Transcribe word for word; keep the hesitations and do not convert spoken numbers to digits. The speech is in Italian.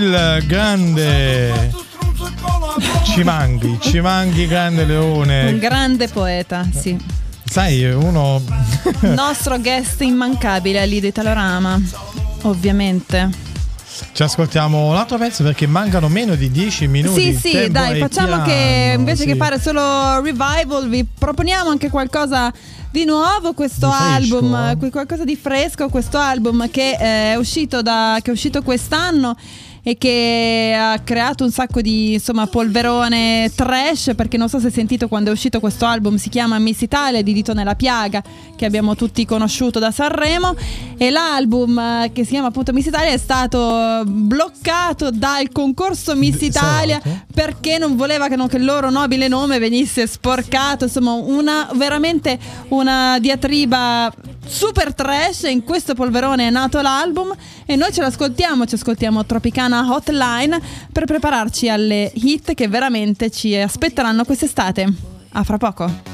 Il grande ci manchi, ci manchi grande Leone. Un grande poeta, sì. Sai, uno nostro guest immancabile lì di Telorama, ovviamente. Ci ascoltiamo l'altro pezzo perché mancano meno di dieci minuti. Sì, sì, dai, facciamo piano, che invece sì. che fare solo revival vi proponiamo anche qualcosa di nuovo, questo di fresco, album, eh? qualcosa di fresco, questo album che è uscito da che è uscito quest'anno e che ha creato un sacco di, insomma, polverone trash, perché non so se hai sentito quando è uscito questo album, si chiama Miss Italia di Dito Nella Piaga, che abbiamo tutti conosciuto da Sanremo, e l'album che si chiama appunto Miss Italia è stato bloccato dal concorso Miss Italia esatto. perché non voleva che, non, che il loro nobile nome venisse sporcato, insomma una veramente una diatriba super trash. In questo polverone è nato l'album e noi ce l'ascoltiamo, ci ascoltiamo Tropicana Hotline per prepararci alle hit che veramente ci aspetteranno quest'estate. A fra poco.